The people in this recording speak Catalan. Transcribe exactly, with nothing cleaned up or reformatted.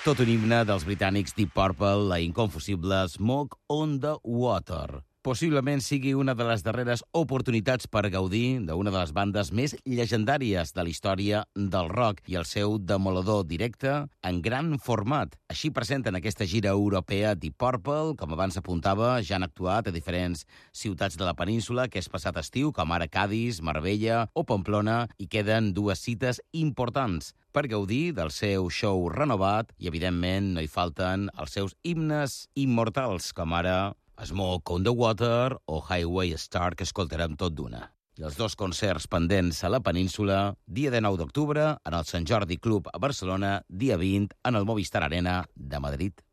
Tot un himne dels britànics Deep Purple, la inconfusible Smoke on the Water. Possiblement sigui una de les darreres oportunitats per gaudir d'una de les bandes més llegendàries de la història del rock i el seu demoledor directe en gran format. Així presenten aquesta gira europea Deep Purple. Com abans apuntava, ja han actuat a diferents ciutats de la península que és passat estiu, com ara Cadis, Marbella o Pamplona, i queden dues cites importants per gaudir del seu show renovat i, evidentment, no hi falten els seus himnes immortals, com ara Smoke on the Water o Highway Star, que escoltarem tot d'una. I els dos concerts pendents a la península, dia dinou d'octubre en el Sant Jordi Club a Barcelona, dia vint en el Movistar Arena de Madrid.